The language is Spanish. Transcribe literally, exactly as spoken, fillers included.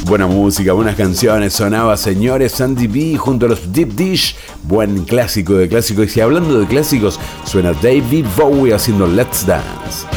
Buena música, buenas canciones. Sonaba, señores, Sandy B junto a los Deep Dish. Buen clásico de clásicos. Y si hablando de clásicos, suena David Bowie haciendo Let's Dance.